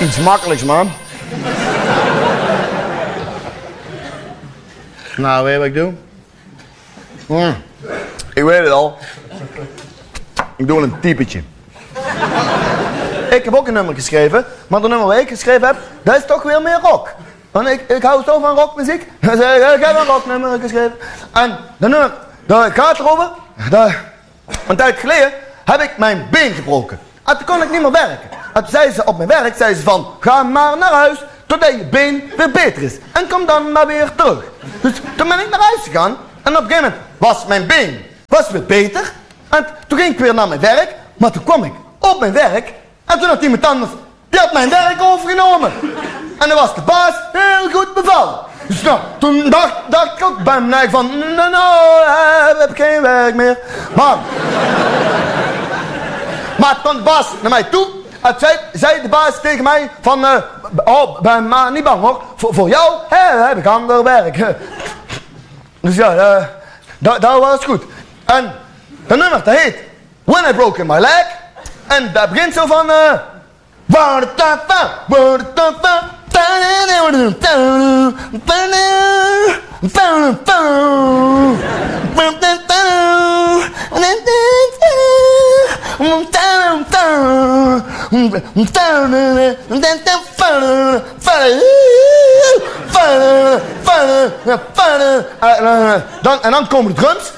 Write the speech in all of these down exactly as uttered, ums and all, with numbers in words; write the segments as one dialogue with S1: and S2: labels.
S1: Iets makkelijks, man. Nou, weet je wat ik doe? Mm. Ik weet het al. Ik doe een typetje. Ik heb ook een nummer geschreven, maar de nummer wat ik geschreven heb, dat is toch weer meer rock. Want ik, ik hou zo van rockmuziek. Dus ik, ik heb een rocknummer geschreven. En de nummer, dat gaat erover. Dat, een tijd geleden heb ik mijn been gebroken. En toen kon ik niet meer werken. En toen zei ze op mijn werk, zei ze van, ga maar naar huis totdat je been weer beter is. En kom dan maar weer terug. Dus toen ben ik naar huis gegaan. En op een gegeven moment was mijn been was weer beter. En toen ging ik weer naar mijn werk. Maar toen kwam ik op mijn werk. En toen had iemand anders, die had mijn werk overgenomen. En dan was de baas heel goed bevallen. Dus nou, toen dacht, dacht ik ook bij mij van, nou, nou, uh, heb ik geen werk meer. Maar, maar toen de baas naar mij toe, en zei, zei de baas tegen mij van, uh, oh, ben maar niet bang hoor, voor, voor jou hè, heb ik ander werk. Dus ja, uh, dat, dat was goed. En dat nummer, dat heet When I Broke My Leg. En dat begint zo van, uh, dan, en dan komen de drums.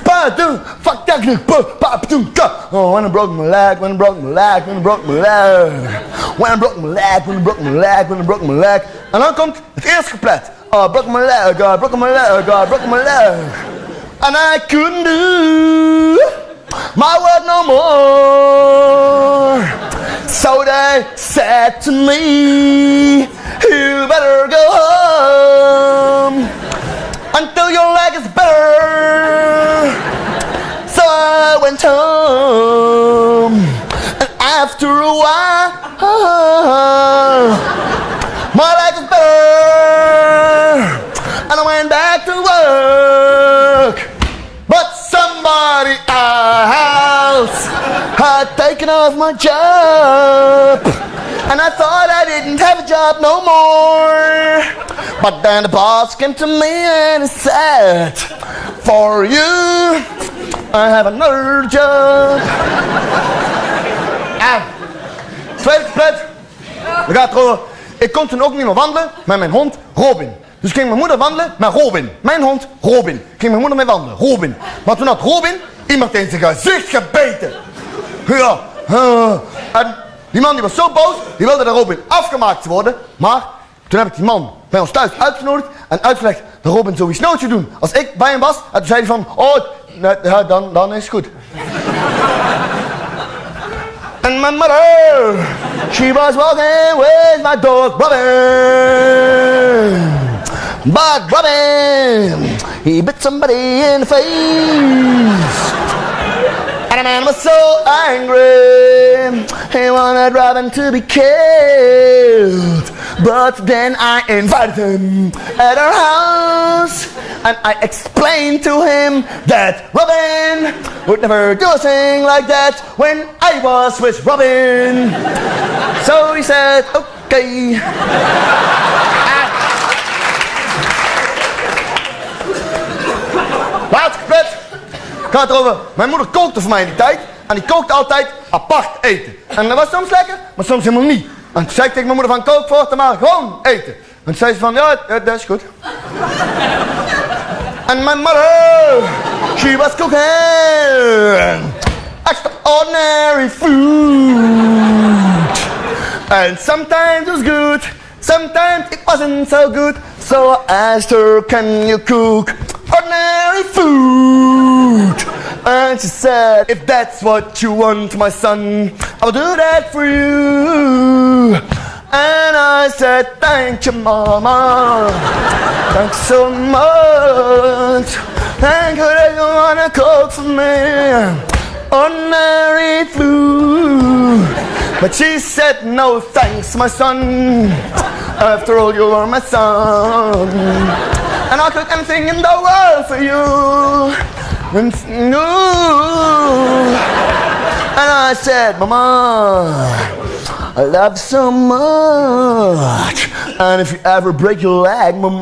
S1: Oh, when I broke my leg, when I broke my leg, when I broke my leg. When I broke my leg, when I broke my leg, when I broke my leg. En dan komt het eerste couplet. Oh, I broke my leg, I broke my leg, I broke my leg. And I couldn't do my work no more. So they said to me, you better go home until your leg is better. So I went home, and after a while, my leg was better, and I went back to work. But somebody else had taken off my job, and I thought I didn't have a job no more. But then the boss came to me and he said, for you, I have another job. En, tweede couplet, dat gaat erover. Ik kon toen ook niet meer wandelen met mijn hond Robin. Dus ging mijn moeder wandelen met Robin. Mijn hond Robin. Ging mijn moeder mee wandelen, Robin. Maar toen had Robin iemand in zijn gezicht gebeten. Ja, uh, en die man die was zo boos, die wilde dat Robin afgemaakt worden. Maar toen heb ik die man bij ons thuis uitgenodigd en uitgelegd dat Robin zoiets nooit zou doen. Als ik bij hem was, en toen zei hij van, oh, nee, ja, dan, dan is het goed. And my mother, she was walking with my dog Robin. But Robin, he bit somebody in the face. And the man was so angry, he wanted Robin to be killed. But then I invited him at our house, and I explained to him that Robin would never do a thing like that when I was with Robin. So he said, okay. Laatste couplet. Gaat erover, mijn moeder kookte voor mij in die tijd. En die kookte altijd apart eten. En dat was soms lekker, maar soms helemaal niet. En toen zei ik tegen mijn moeder van, kook voor, maar gewoon eten. En toen zei ze van, ja, dat is goed. And my mother, she was cooking extraordinary food. And sometimes it was good, sometimes it wasn't so good. So I asked her, can you cook ordinary food? And she said, if that's what you want, my son, I'll do that for you. And I said, thank you, Mama. Thanks so much. Thank you that you wanna cook for me ordinary food. But she said, no thanks, my son. After all, you are my son. And I'll cook anything in the world for you. And, no. And I said, Mama, I love you so much. And if you ever break your leg, my